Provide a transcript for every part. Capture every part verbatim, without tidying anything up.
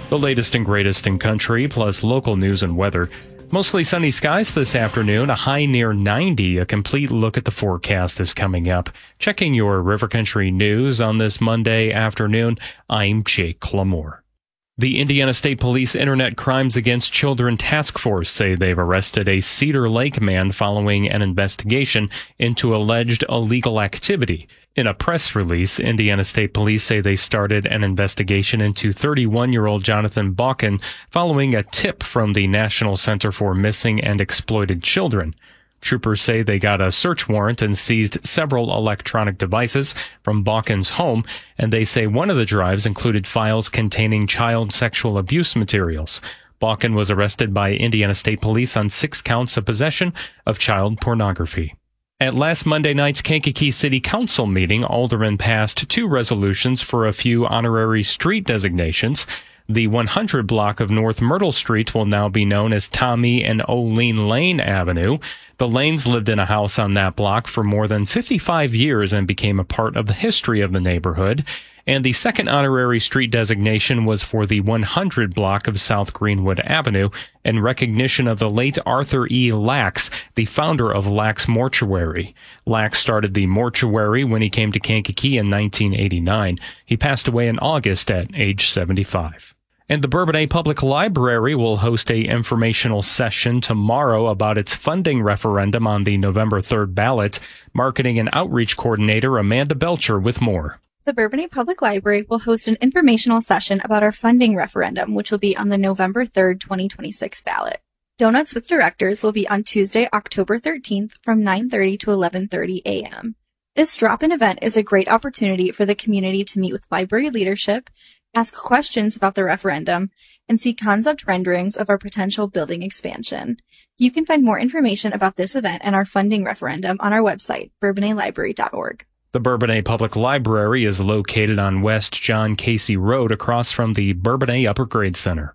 The latest and greatest in country, plus local news and weather. Mostly sunny skies this afternoon, a high near ninety. A complete look at the forecast is coming up. Checking your River Country news on this Monday afternoon, I'm Jake Clamore. The Indiana State Police Internet Crimes Against Children Task Force say they've arrested a Cedar Lake man following an investigation into alleged illegal activity. In a press release, Indiana State Police say they started an investigation into thirty-one-year-old Jonathan Balkin following a tip from the National Center for Missing and Exploited Children. Troopers say they got a search warrant and seized several electronic devices from Balkin's home, and they say one of the drives included files containing child sexual abuse materials. Balkin was arrested by Indiana State Police on six counts of possession of child pornography. At last Monday night's Kankakee City Council meeting, aldermen passed two resolutions for a few honorary street designations. The one hundred block of North Myrtle Street will now be known as Tommy and Olene Lane Avenue. The Lanes lived in a house on that block for more than fifty-five years and became a part of the history of the neighborhood. And the second honorary street designation was for the one hundred block of South Greenwood Avenue in recognition of the late Arthur E. Lax, the founder of Lax Mortuary. Lax started the mortuary when he came to Kankakee in nineteen eighty-nine. He passed away in August at age seventy-five. And the Bourbonnais Public Library will host a informational session tomorrow about its funding referendum on the November third ballot. Marketing and Outreach Coordinator Amanda Belcher with more. The Bourbonnais Public Library will host an informational session about our funding referendum, which will be on the November third, twenty twenty-six ballot. Donuts with Directors will be on Tuesday, October thirteenth from nine thirty to eleven thirty a.m. This drop-in event is a great opportunity for the community to meet with library leadership, ask questions about the referendum, and see concept renderings of our potential building expansion. You can find more information about this event and our funding referendum on our website, bourbonnais library dot org. The Bourbonnais Public Library is located on West John Casey Road across from the Bourbonnais Upper Grade Center.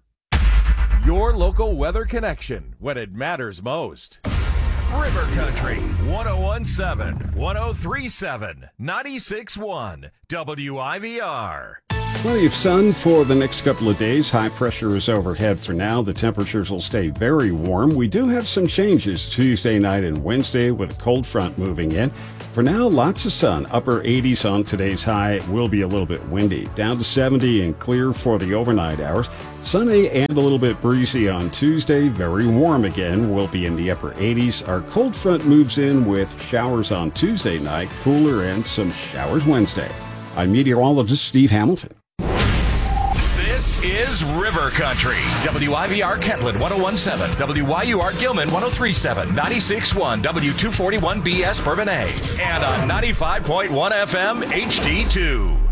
Your local weather connection when it matters most. River Country, one oh one point seven, one oh three point seven, ninety-six point one, W I V R. Plenty of sun for the next couple of days. High pressure is overhead for now. The temperatures will stay very warm. We do have some changes Tuesday night and Wednesday with a cold front moving in. For now, lots of sun. Upper eighties on today's high. It will be a little bit windy. Down to seventy and clear for the overnight hours. Sunny and a little bit breezy on Tuesday. Very warm again. We'll be in the upper eighties. Our cold front moves in with showers on Tuesday night. Cooler and some showers Wednesday. I'm meteorologist Steve Hamilton. This is River Country. W I V R Kentland one oh one point seven, W Y U R Gilman one oh three point seven, ninety-six point one, W two forty-one B S Bourbonnais, and on ninety-five point one F M H D two.